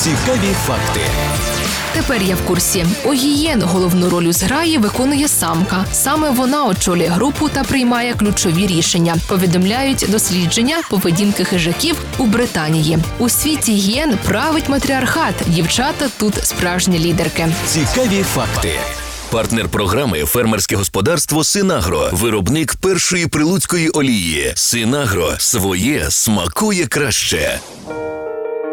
Цікаві факти. Тепер я в курсі. У гієн головну роль у зграї виконує самка. Саме вона очолює групу та приймає ключові рішення. Повідомляють дослідження поведінки хижаків у Британії. У світі гієн править матріархат. Дівчата тут справжні лідерки. Цікаві факти. Партнер програми «Фермерське господарство Синагро». Виробник першої прилуцької олії. Синагро. Своє смакує краще.